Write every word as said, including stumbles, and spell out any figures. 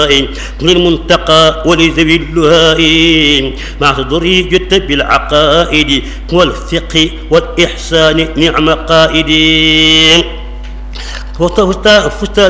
للمنتقى ولذوي اللهاء مع صدري جدت بالعقائد والفقه والإحسان نعم قائدين. فزت